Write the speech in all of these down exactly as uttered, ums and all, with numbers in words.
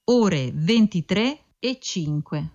ore ventitré e cinque.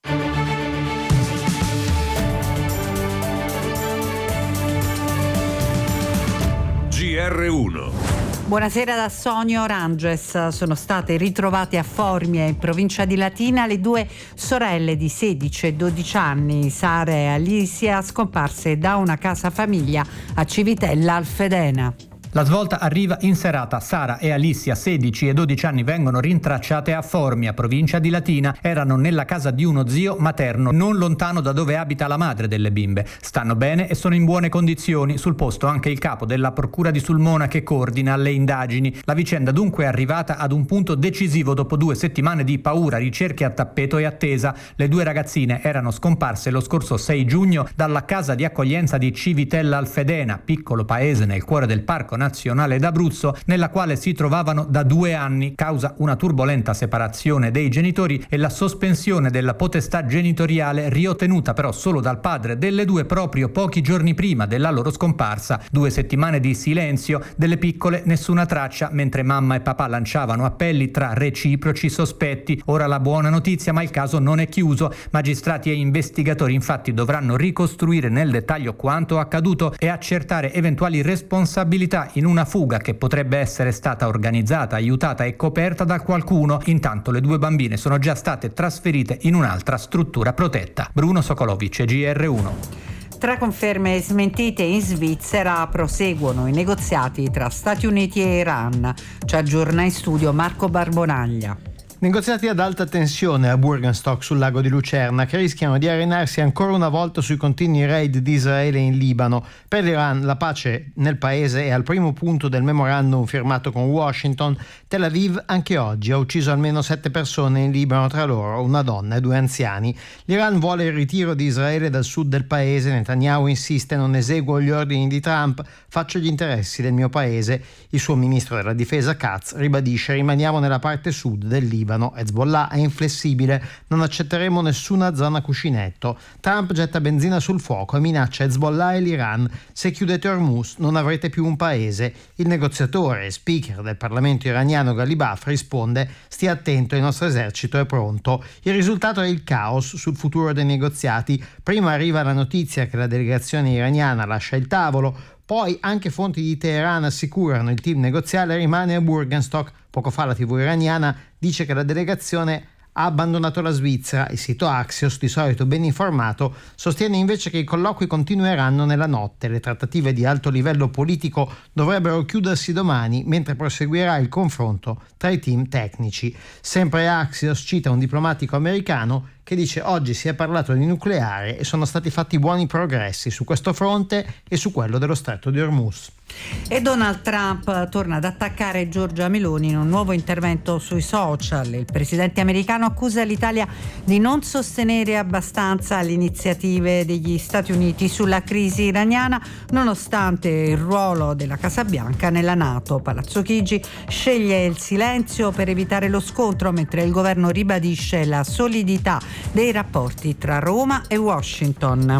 G R uno. Buonasera da Sonia Oranges. Sono state ritrovate a Formia, in provincia di Latina, le due sorelle di sedici e dodici anni, Sara e Alicia, scomparse da una casa famiglia a Civitella Alfedena. La svolta arriva in serata. Sara e Alicia, sedici e dodici anni, vengono rintracciate a Formia, provincia di Latina. Erano nella casa di uno zio materno, non lontano da dove abita la madre delle bimbe. Stanno bene e sono in buone condizioni. Sul posto anche il capo della procura di Sulmona che coordina le indagini. La vicenda dunque è arrivata ad un punto decisivo dopo due settimane di paura, ricerche a tappeto e attesa. Le due ragazzine erano scomparse lo scorso sei giugno dalla casa di accoglienza di Civitella Alfedena, piccolo paese nel cuore del Parco Nazionale d'Abruzzo, nella quale si trovavano da due anni, causa una turbolenta separazione dei genitori e la sospensione della potestà genitoriale, riottenuta però solo dal padre delle due proprio pochi giorni prima della loro scomparsa. Due settimane di silenzio, delle piccole nessuna traccia, mentre mamma e papà lanciavano appelli tra reciproci sospetti. Ora la buona notizia, ma il caso non è chiuso. Magistrati e investigatori infatti dovranno ricostruire nel dettaglio quanto accaduto e accertare eventuali responsabilità in una fuga che potrebbe essere stata organizzata, aiutata e coperta da qualcuno. Intanto le due bambine sono già state trasferite in un'altra struttura protetta. Bruno Sokolovic, G R uno. Tra conferme e smentite, in Svizzera proseguono i negoziati tra Stati Uniti e Iran. Ci aggiorna in studio Marco Barbonaglia. Negoziati ad alta tensione a Burgenstock sul lago di Lucerna, che rischiano di arenarsi ancora una volta sui continui raid di Israele in Libano. Per l'Iran la pace nel paese è al primo punto del memorandum firmato con Washington. Tel Aviv anche oggi ha ucciso almeno sette persone in Libano, tra loro una donna e due anziani. L'Iran vuole il ritiro di Israele dal sud del paese. Netanyahu insiste: non eseguo gli ordini di Trump, faccio gli interessi del mio paese. Il suo ministro della difesa Katz ribadisce: rimaniamo nella parte sud del Libano. Hezbollah è inflessibile, non accetteremo nessuna zona cuscinetto. Trump getta benzina sul fuoco e minaccia Hezbollah e l'Iran: se chiudete Hormuz non avrete più un paese. Il negoziatore e speaker del Parlamento iraniano Ghalibaf risponde: stia attento, il nostro esercito è pronto. Il risultato è il caos sul futuro dei negoziati. Prima arriva la notizia che la delegazione iraniana lascia il tavolo, poi anche fonti di Teheran assicurano il team negoziale rimane a Burgenstock. Poco fa la tivù iraniana dice che la delegazione ha abbandonato la Svizzera. Il sito Axios, di solito ben informato, sostiene invece che i colloqui continueranno nella notte. Le trattative di alto livello politico dovrebbero chiudersi domani, mentre proseguirà il confronto tra i team tecnici. Sempre Axios cita un diplomatico americano che dice: oggi si è parlato di nucleare e sono stati fatti buoni progressi su questo fronte e su quello dello stretto di Hormuz. E Donald Trump torna ad attaccare Giorgia Meloni in un nuovo intervento sui social. Il presidente americano accusa l'Italia di non sostenere abbastanza le iniziative degli Stati Uniti sulla crisi iraniana, nonostante il ruolo della Casa Bianca nella NATO. Palazzo Chigi sceglie il silenzio per evitare lo scontro, mentre il governo ribadisce la solidità dei rapporti tra Roma e Washington.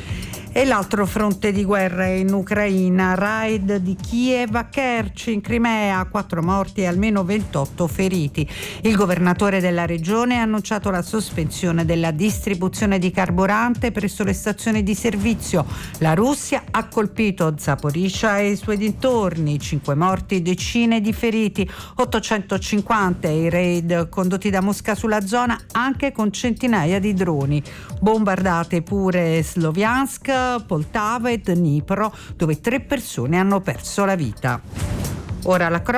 E l'altro fronte di guerra in Ucraina, raid di Kiev a Kerch in Crimea, quattro morti e almeno ventotto feriti. Il governatore della regione ha annunciato la sospensione della distribuzione di carburante presso le stazioni di servizio. La Russia ha colpito Zaporizhzhia e i suoi dintorni, cinque morti, decine di feriti, ottocentocinquanta i raid condotti da Mosca sulla zona, anche con centinaia di droni. Bombardate pure Sloviansk, Poltava e Dnipro, dove tre persone hanno perso la vita. Ora la